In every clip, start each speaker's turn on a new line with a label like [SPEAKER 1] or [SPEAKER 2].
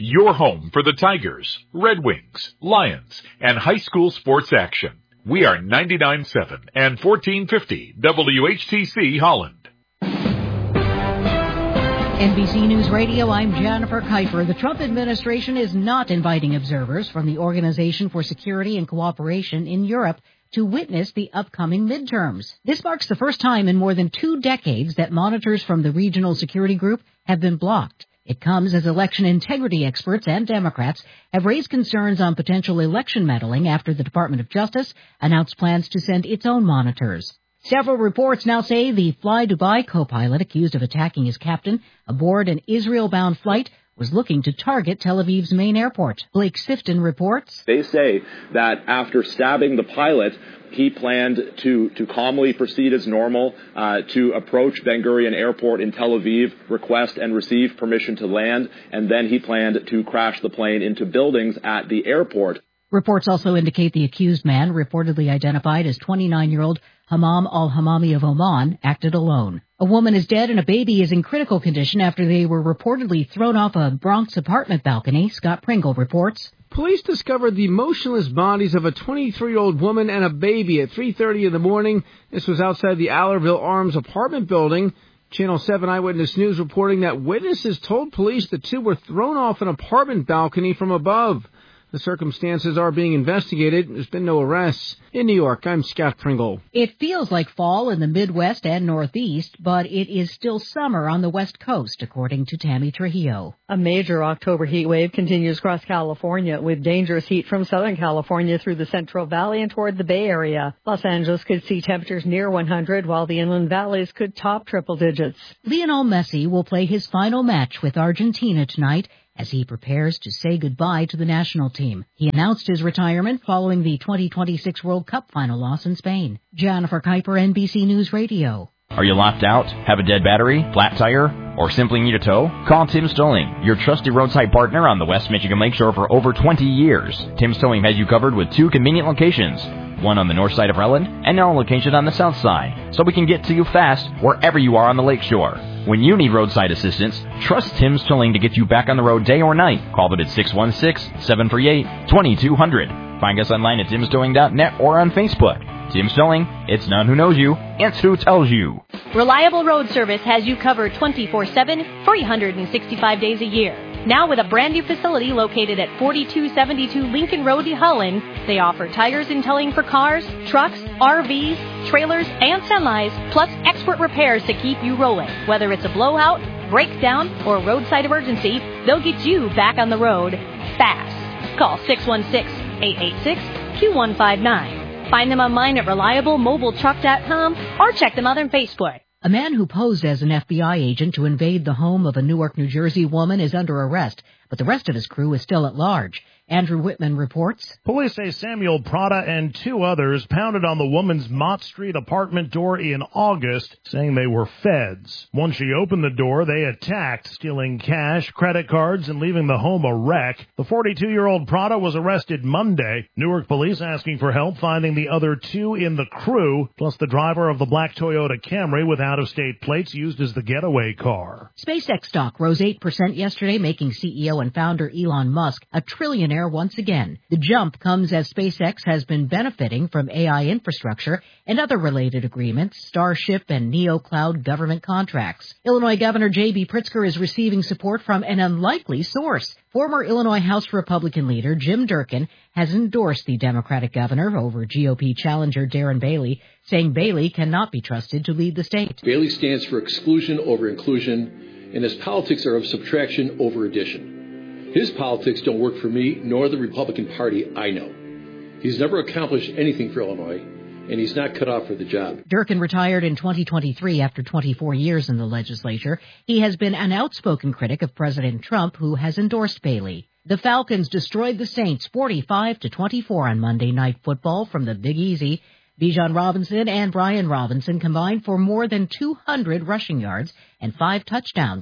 [SPEAKER 1] your home for the Tigers, Red Wings, Lions, and high school sports action. We are 99.7 and 1450 WHTC Holland.
[SPEAKER 2] NBC News Radio, I'm Jennifer Kuiper. The Trump administration is not inviting observers from the Organization for Security and Cooperation in Europe to witness the upcoming midterms. This marks the first time in more than 2 decades that monitors from the regional security group have been blocked. It comes as election integrity experts and Democrats have raised concerns on potential election meddling after the Department of Justice announced plans to send its own monitors. Several reports now say the Fly Dubai co-pilot accused of attacking his captain aboard an Israel-bound flight was looking to target Tel Aviv's main airport. Blake Sifton reports.
[SPEAKER 3] They say that after stabbing the pilot, he planned to calmly proceed as normal, to approach Ben Gurion Airport in Tel Aviv, request and receive permission to land, and then he planned to crash the plane into buildings at the airport.
[SPEAKER 2] Reports also indicate the accused man, reportedly identified as 29-year-old Hammam al-Hammami of Oman, acted alone. A woman is dead and a baby is in critical condition after they were reportedly thrown off a Bronx apartment balcony. Scott Pringle reports.
[SPEAKER 4] Police discovered the motionless bodies of a 23-year-old woman and a baby at 3:30 in the morning. This was outside the Allerville Arms apartment building. Channel 7 Eyewitness News reporting that witnesses told police the two were thrown off an apartment balcony from above. The circumstances are being investigated. There's been no arrests. In New York, I'm Scott Pringle.
[SPEAKER 2] It feels like fall in the Midwest and Northeast, but it is still summer on the West Coast, according to Tammy Trujillo.
[SPEAKER 5] A major October heat wave continues across California, with dangerous heat from Southern California through the Central Valley and toward the Bay Area. Los Angeles could see temperatures near 100, while the inland valleys could top triple digits.
[SPEAKER 2] Lionel Messi will play his final match with Argentina tonight as he prepares to say goodbye to the national team. He announced his retirement following the 2026 World Cup final loss in Spain. Jennifer Kuiper, NBC News Radio.
[SPEAKER 6] Are you locked out, have a dead battery, flat tire, or simply need a tow? Call Tim's Towing, your trusted roadside partner on the West Michigan Lakeshore for over 20 years. Tim's Towing has you covered with 2 convenient locations, one on the north side of Relland and now a location on the south side, so we can get to you fast wherever you are on the lakeshore. When you need roadside assistance, trust Tim's Towing to get you back on the road day or night. Call them at 616-738-2200. Find us online at timstowing.net or on Facebook. Tim's Towing, it's not who knows you, it's who tells you.
[SPEAKER 7] Reliable Road Service has you covered 24/7, 365 days a year. Now with a brand new facility located at 4272 Lincoln Road, Holland, they offer tires and towing for cars, trucks, RVs, trailers, and semis, plus expert repairs to keep you rolling. Whether it's a blowout, breakdown, or roadside emergency, they'll get you back on the road fast. Call 616-886-2159. Find them online at reliablemobiletruck.com or check them out on Facebook.
[SPEAKER 2] A man who posed as an FBI agent to invade the home of a Newark, New Jersey woman is under arrest, but the rest of his crew is still at large. Andrew Whitman reports.
[SPEAKER 8] Police say Samuel Prada and 2 others pounded on the woman's Mott Street apartment door in August, saying they were feds. Once she opened the door, they attacked, stealing cash, credit cards, and leaving the home a wreck. The 42-year-old Prada was arrested Monday. Newark police asking for help finding the other 2 in the crew, plus the driver of the black Toyota Camry with out-of-state plates used as the getaway car.
[SPEAKER 2] SpaceX stock rose 8% yesterday, making CEO and founder Elon Musk a trillionaire once again. The jump comes as SpaceX has been benefiting from AI infrastructure and other related agreements, Starship and NeoCloud government contracts. Illinois Governor J.B. Pritzker is receiving support from an unlikely source. Former Illinois House Republican leader Jim Durkin has endorsed the Democratic governor over GOP challenger Darren Bailey, saying Bailey cannot be trusted to lead the state.
[SPEAKER 9] Bailey stands for exclusion over inclusion, and his politics are of subtraction over addition. His politics don't work for me, nor the Republican Party I know. He's never accomplished anything for Illinois, and he's not cut out for the job.
[SPEAKER 2] Durkin retired in 2023 after 24 years in the legislature. He has been an outspoken critic of President Trump, who has endorsed Bailey. The Falcons destroyed the Saints 45-24 on Monday Night Football from the Big Easy. Bijan Robinson and Brian Robinson combined for more than 200 rushing yards and 5 touchdowns.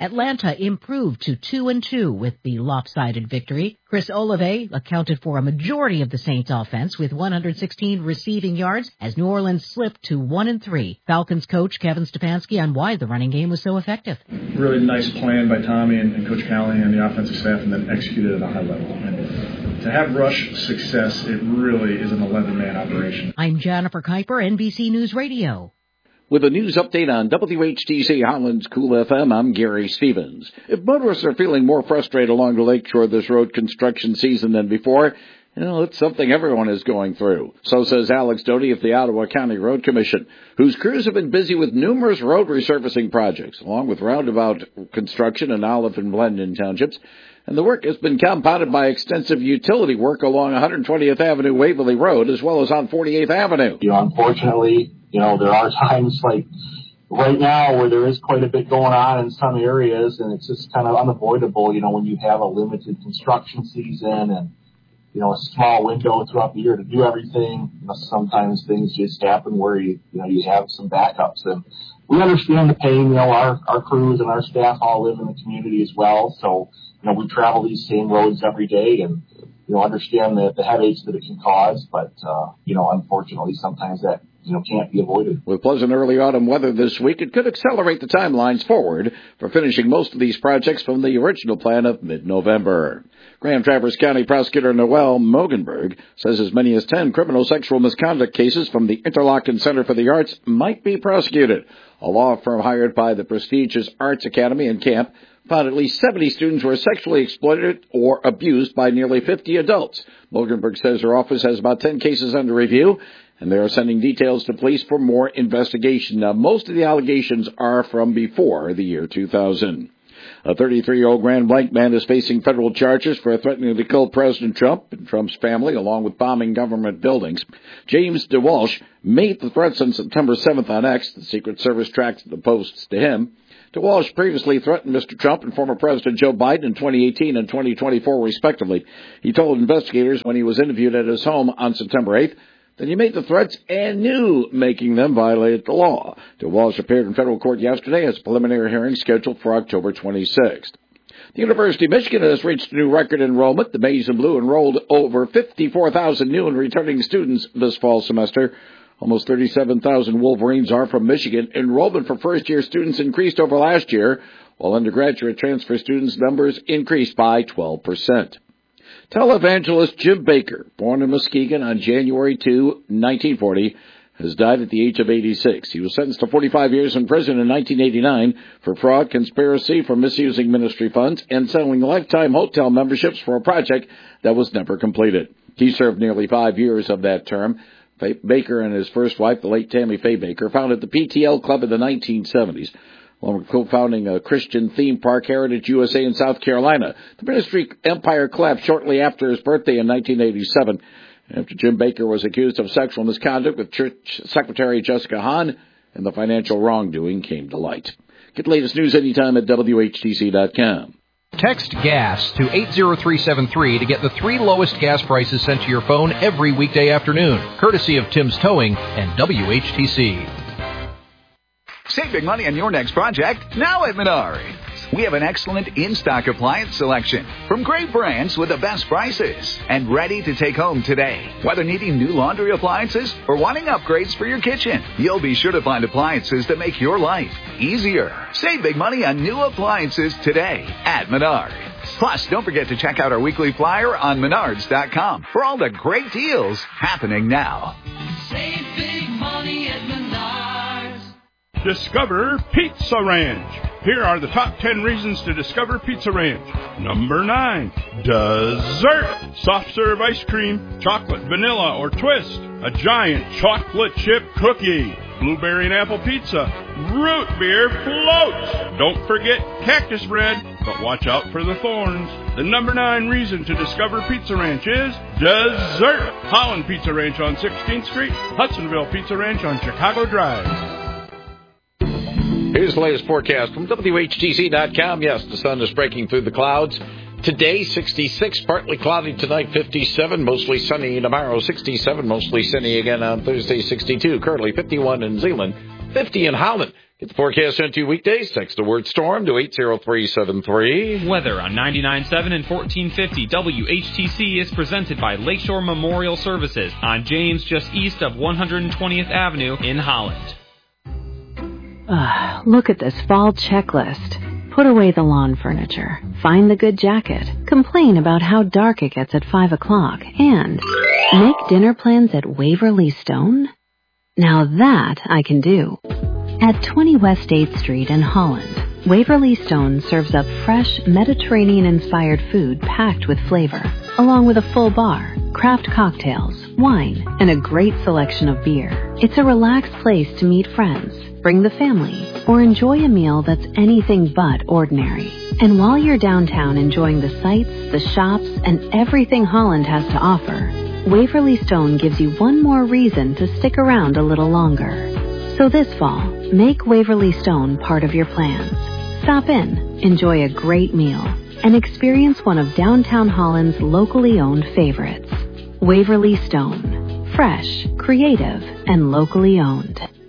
[SPEAKER 2] Atlanta improved to 2-2 with the lopsided victory. Chris Olave accounted for a majority of the Saints offense with 116 receiving yards as New Orleans slipped to 1-3. Falcons coach Kevin Stefanski on why the running game was so effective.
[SPEAKER 10] Really nice plan by Tommy and Coach Callahan and the offensive staff, and then executed at a high level. And to have rush success, it really is an 11-man operation.
[SPEAKER 2] I'm Jennifer Kuiper, NBC News Radio.
[SPEAKER 11] With a news update on WHTC Holland's Cool FM, I'm Gary Stevens. If motorists are feeling more frustrated along the lakeshore this road construction season than before, it's something everyone is going through. So says Alex Doty of the Ottawa County Road Commission, whose crews have been busy with numerous road resurfacing projects, along with roundabout construction in Olive and Blendon townships. And the work has been compounded by extensive utility work along 120th Avenue Waverly Road, as well as on 48th Avenue.
[SPEAKER 12] Unfortunately, there are times like right now where there is quite a bit going on in some areas, and it's just kind of unavoidable, when you have a limited construction season and, a small window throughout the year to do everything. Sometimes things just happen where you have some backups. And we understand the pain. Our crews and our staff all live in the community as well. So, we travel these same roads every day and, understand the headaches that it can cause. But, unfortunately, sometimes that, can't be avoided.
[SPEAKER 11] With pleasant early autumn weather this week, it could accelerate the timelines forward for finishing most of these projects from the original plan of mid-November. Grand Traverse County Prosecutor Noel Mogenberg says as many as 10 criminal sexual misconduct cases from the Interlochen Center for the Arts might be prosecuted. A law firm hired by the prestigious Arts Academy and camp found at least 70 students were sexually exploited or abused by nearly 50 adults. Mogenberg says her office has about 10 cases under review, and they are sending details to police for more investigation. Now, most of the allegations are from before the year 2000. A 33-year-old Grand Blanc man is facing federal charges for threatening to kill President Trump and Trump's family, along with bombing government buildings. James DeWalsh made the threats on September 7th on X. The Secret Service tracked the posts to him. DeWalsh previously threatened Mr. Trump and former President Joe Biden in 2018 and 2024, respectively. He told investigators when he was interviewed at his home on September 8th that he made the threats and knew making them violated the law. DeWalsh appeared in federal court yesterday as a preliminary hearing scheduled for October 26th. The University of Michigan has reached a new record enrollment. The Maize and Blue enrolled over 54,000 new and returning students this fall semester. Almost 37,000 Wolverines are from Michigan. Enrollment for first-year students increased over last year, while undergraduate transfer students' numbers increased by 12%. Televangelist Jim Bakker, born in Muskegon on January 2, 1940, has died at the age of 86. He was sentenced to 45 years in prison in 1989 for fraud, conspiracy for misusing ministry funds, and selling lifetime hotel memberships for a project that was never completed. He served nearly 5 years of that term. Bakker and his first wife, the late Tammy Faye Bakker, founded the PTL Club in the 1970s. Along with co-founding a Christian theme park, Heritage USA in South Carolina. The ministry empire collapsed shortly after his birthday in 1987, after Jim Bakker was accused of sexual misconduct with Church Secretary Jessica Hahn, and the financial wrongdoing came to light. Get the latest news anytime at WHTC.com.
[SPEAKER 13] Text GAS to 80373 to get the 3 lowest gas prices sent to your phone every weekday afternoon, courtesy of Tim's Towing and WHTC.
[SPEAKER 14] Save big money on your next project now at Menards. We have an excellent in-stock appliance selection from great brands with the best prices and ready to take home today. Whether needing new laundry appliances or wanting upgrades for your kitchen, you'll be sure to find appliances that make your life easier. Save big money on new appliances today at Menards. Plus, don't forget to check out our weekly flyer on Menards.com for all the great deals happening now.
[SPEAKER 15] Save big money at Menards.
[SPEAKER 16] Discover Pizza Ranch. Here are the top 10 reasons to discover Pizza Ranch. Number 9, dessert. Soft serve ice cream, chocolate, vanilla, or twist. A giant chocolate chip cookie. Blueberry and apple pizza. Root beer floats. Don't forget cactus bread, but watch out for the thorns. The number 9 reason to discover Pizza Ranch is dessert. Holland Pizza Ranch on 16th Street. Hudsonville Pizza Ranch on Chicago Drive.
[SPEAKER 11] Here's the latest forecast from WHTC.com. Yes, the sun is breaking through the clouds. Today, 66, partly cloudy tonight, 57, mostly sunny tomorrow, 67, mostly sunny again on Thursday, 62. Currently 51 in Zeeland, 50 in Holland. Get the forecast sent to you weekdays. Text the word storm to 80373.
[SPEAKER 17] Weather on 99.7 and 1450 WHTC is presented by Lakeshore Memorial Services on James, just east of 120th Avenue in Holland.
[SPEAKER 18] Look at this fall checklist. Put away the lawn furniture. Find the good jacket. Complain about how dark it gets at 5 o'clock. And make dinner plans at Waverly Stone? Now that I can do. At 20 West 8th Street in Holland, Waverly Stone serves up fresh, Mediterranean-inspired food packed with flavor, along with a full bar, craft cocktails, wine, and a great selection of beer. It's a relaxed place to meet friends, bring the family, or enjoy a meal that's anything but ordinary. And while you're downtown enjoying the sights, the shops, and everything Holland has to offer, Waverly Stone gives you one more reason to stick around a little longer. So this fall, make Waverly Stone part of your plans. Stop in, enjoy a great meal, and experience one of downtown Holland's locally owned favorites. Waverly Stone. Fresh, creative, and locally owned.